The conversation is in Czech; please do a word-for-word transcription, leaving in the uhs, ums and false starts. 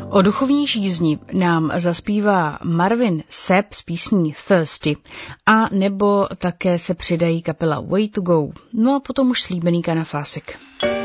O duchovní žízni nám zaspívá Marvin Sapp s písní Thirsty a nebo také se přidají kapela Way to Go. No a potom už slíbený kanafásek.